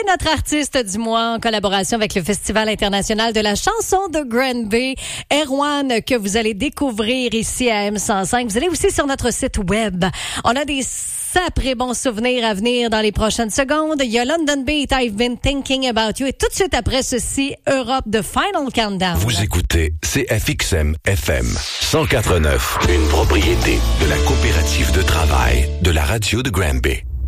notre artiste du mois en collaboration avec le Festival international de la chanson de Granby, Erwan, que vous allez découvrir ici à M105. Vous allez aussi sur notre site web. On a des sacrés bons souvenirs à venir dans les prochaines secondes. Il y a London Beat, I've Been Thinking About You. Et tout de suite après ceci, Europe de Final Countdown. Vous écoutez CFXM FM 104.9, une propriété de la coopérative de travail de la radio de Granby.